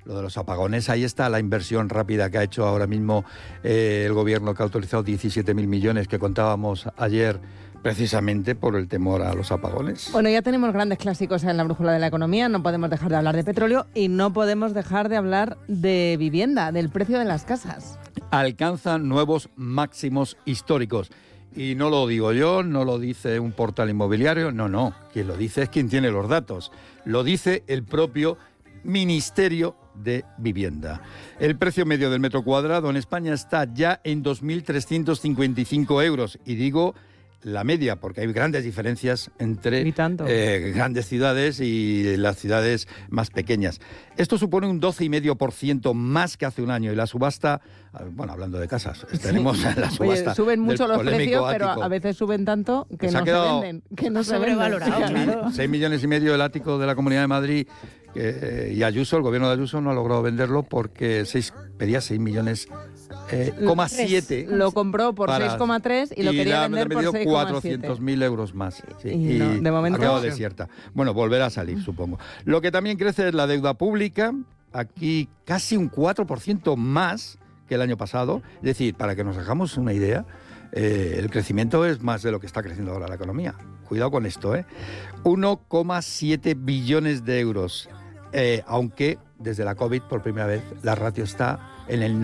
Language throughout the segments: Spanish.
lo de los apagones, ahí está la inversión rápida que ha hecho ahora mismo el gobierno, que ha autorizado 17.000 millones que contábamos ayer, precisamente por el temor a los apagones. Bueno, ya tenemos grandes clásicos en la brújula de la economía, no podemos dejar de hablar de petróleo y no podemos dejar de hablar de vivienda, del precio de las casas. Alcanzan nuevos máximos históricos. Y no lo digo yo, no lo dice un portal inmobiliario, no, quien lo dice es quien tiene los datos. Lo dice el propio Ministerio de Vivienda. El precio medio del metro cuadrado en España está ya en 2.355 euros. Y digo la media, porque hay grandes diferencias entre grandes ciudades y las ciudades más pequeñas. Esto supone un 12,5% más que hace un año. Y la subasta, bueno, hablando de casas, tenemos la subasta. Oye, suben mucho los precios, ático. Pero a veces suben tanto que no se venden. Que no se sobrevalorado, claro. 6,5 millones el ático de la Comunidad de Madrid. Y Ayuso, el gobierno de Ayuso, no ha logrado venderlo porque pedía 6 millones. 7. Lo compró por 6,3 y lo quería vender por 6,7. 400.000 euros más. Sí. Y no, de momento ha quedado desierta. Bueno, volverá a salir, supongo. Lo que también crece es la deuda pública. Aquí casi un 4% más que el año pasado. Es decir, para que nos hagamos una idea, el crecimiento es más de lo que está creciendo ahora la economía. Cuidado con esto, 1,7 billones de euros. Aunque desde la COVID, por primera vez, la ratio está en el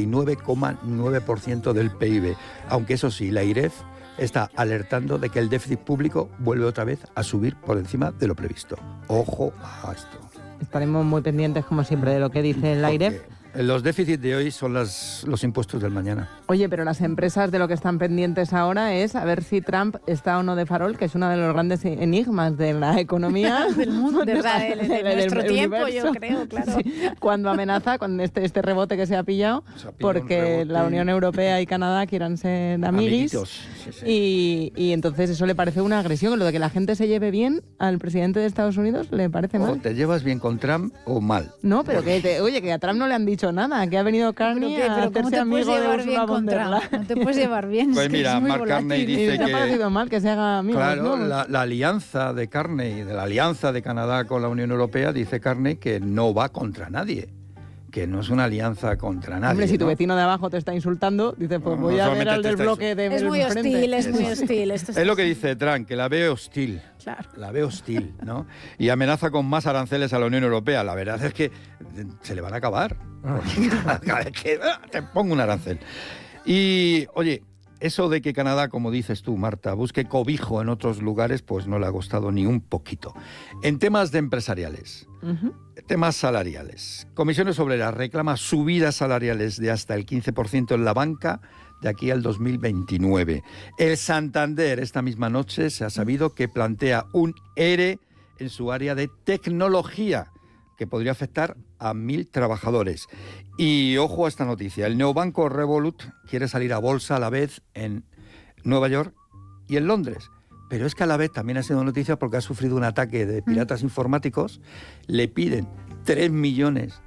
99,9% del PIB. Aunque eso sí, la IREF está alertando de que el déficit público vuelve otra vez a subir por encima de lo previsto. Ojo a esto. Estaremos muy pendientes, como siempre, de lo que dice la IREF. Los déficits de hoy son los impuestos del mañana. Oye, pero las empresas de lo que están pendientes ahora es a ver si Trump está o no de farol, que es uno de los grandes enigmas de la economía. Del mundo, de nuestro tiempo, universo. Yo creo, claro. Sí, cuando amenaza con este rebote que se ha pillado, porque la Unión Europea y Canadá quieran ser amiguis. Sí. Y entonces eso le parece una agresión. Lo de que la gente se lleve bien al presidente de Estados Unidos le parece mal. O te llevas bien con Trump o mal. No, pero que a Trump no le han dicho nada, que ha venido Carney a hacerse amigo de Ursula von der Leyen. No te puedes llevar bien. Pues mira, Mark Carney dice que... ¿Te ha parecido mal que se haga amigo? Claro, ¿no? la alianza de Carney, de la alianza de Canadá con la Unión Europea, dice Carney que no va contra nadie. Que no es una alianza contra nadie. Hombre, si tu vecino de abajo te está insultando, dices, pues voy a ver al del bloque de... Es muy hostil, es muy hostil. Es lo que dice Trump, que la ve hostil. Claro. La ve hostil, ¿no? Y amenaza con más aranceles a la Unión Europea. La verdad es que se le van a acabar. Cada vez que te pongo un arancel. Y, oye, eso de que Canadá, como dices tú, Marta, busque cobijo en otros lugares, pues no le ha costado ni un poquito. En temas de empresariales, temas salariales, Comisiones Obreras reclama subidas salariales de hasta el 15% en la banca de aquí al 2029. El Santander, esta misma noche, se ha sabido que plantea un ERE en su área de tecnología, que podría afectar a 1.000 trabajadores. Y ojo a esta noticia, el neobanco Revolut quiere salir a bolsa a la vez en Nueva York y en Londres. Pero es que a la vez también ha sido noticia porque ha sufrido un ataque de piratas informáticos. Le piden $3 millones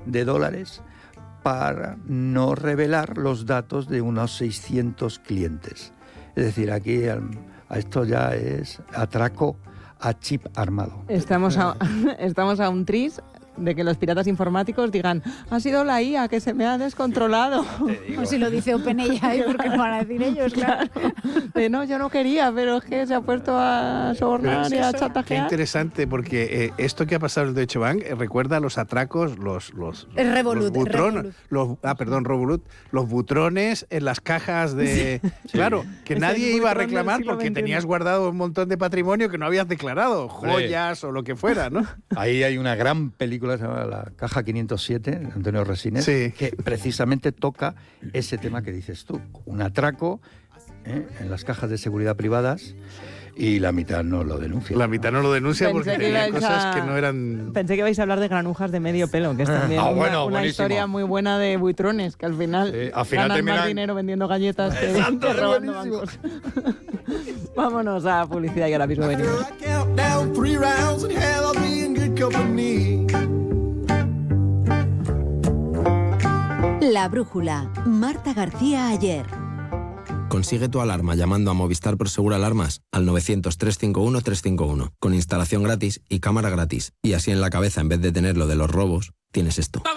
para no revelar los datos de unos 600 clientes. Es decir, aquí a esto ya es atraco a chip armado. Estamos a un tris de que los piratas informáticos digan, ha sido la IA que se me ha descontrolado. O si lo dice OpenAI, porque lo van a decir ellos, claro. No, yo no quería, pero es que se ha puesto a sobornar y a chantajear. Qué interesante, porque esto que ha pasado en el Deutsche Bank recuerda a los atracos, los Revolut. Revolut, los butrones en las cajas de... Sí. Claro, que nadie iba a reclamar porque tenías guardado un montón de patrimonio que no habías declarado, joyas o lo que fuera, ¿no? Ahí hay una gran película, se llama La Caja 507, de Antonio Resines, que precisamente toca ese tema que dices tú, un atraco en las cajas de seguridad privadas, y la mitad no lo denuncia. La mitad no lo denuncia porque tenía cosas que no eran... Pensé que vais a hablar de granujas de medio pelo, que es también una historia muy buena de buitrones, que al final ganan más dinero vendiendo galletas que robando bancos. Vámonos a publicidad y ahora mismo venimos. La Brújula, Marta García Ayer. Consigue tu alarma llamando a Movistar Prosegur Alarmas al 900-351-351, con instalación gratis y cámara gratis. Y así en la cabeza, en vez de tener lo de los robos, tienes esto.